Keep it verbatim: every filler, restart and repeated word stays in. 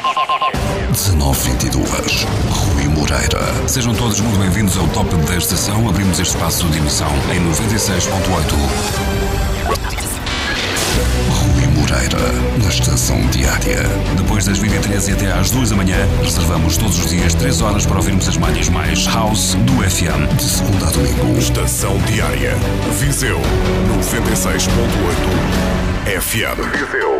dezanove vinte e dois, Rui Moreira. Sejam todos muito bem-vindos ao Top da Estação. Abrimos este espaço de emissão em noventa e seis ponto oito. Rui Moreira, na Estação Diária. Depois das vinte e três e até às duas da manhã, reservamos todos os dias três horas para ouvirmos as malhas mais house do F M. De segunda a domingo. Estação Diária. Viseu noventa e seis ponto oito F M. Viseu.